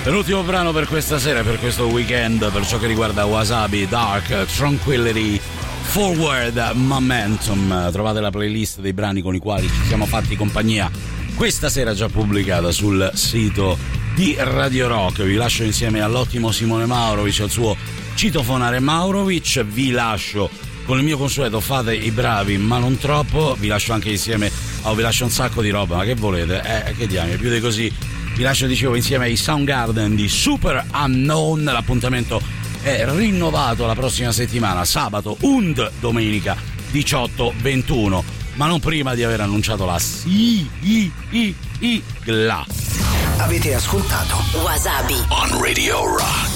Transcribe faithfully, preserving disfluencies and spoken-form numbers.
L'ultimo brano per questa sera, per questo weekend, per ciò che riguarda Wasabi, Dark, Tranquility, Forward, Momentum. Trovate la playlist dei brani con i quali ci siamo fatti compagnia questa sera, già pubblicata sul sito di Radio Rock. Vi lascio insieme all'ottimo Simone Maurovic, al suo citofonare Maurovic. Vi lascio con il mio consueto fate i bravi ma non troppo. Vi lascio anche insieme, oh, vi lascio un sacco di roba, ma che volete? Eh, che diamine, più di così. Vi lascio, dicevo, insieme ai Soundgarden di Super Unknown. L'appuntamento è rinnovato la prossima settimana, sabato und domenica diciotto ventuno, ma non prima di aver annunciato la sigla. Avete ascoltato Wasabi on Radio Rock.